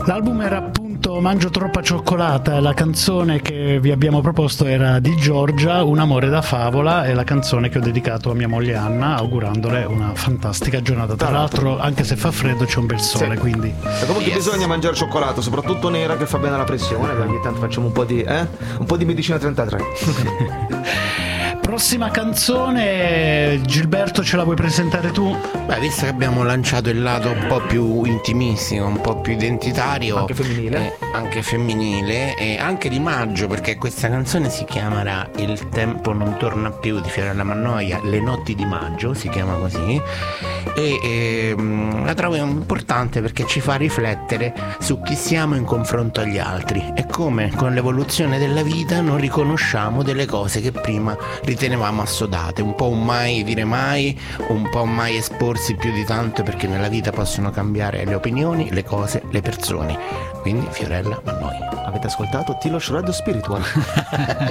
L'album era appunto Mangio troppa cioccolata e la canzone che vi abbiamo proposto era di Giorgia, Un amore da favola, è la canzone che ho dedicato a mia moglie Anna, augurandole una fantastica giornata. Tra l'altro, anche se fa freddo c'è un bel sole, Sì. quindi E comunque bisogna mangiare cioccolato, soprattutto nera, che fa bene alla pressione. Ogni tanto facciamo un po' di medicina 33. prossima canzone, Gilberto, ce la vuoi presentare tu? Beh, visto che abbiamo lanciato il lato un po' più intimistico, un po' più identitario, Anche femminile. e anche di maggio, perché questa canzone si chiamerà Il tempo non torna più di Fiorella Mannoia, Le notti di maggio si chiama così, e la trovo importante perché ci fa riflettere su chi siamo in confronto agli altri e come con l'evoluzione della vita non riconosciamo delle cose che prima ritenevamo assodate, un po' un mai dire mai, un po' mai esporsi più di tanto, perché nella vita possono cambiare le opinioni, le cose, le persone. Quindi Fiorella Mannoia. Avete ascoltato Tilos Radio Spiritual.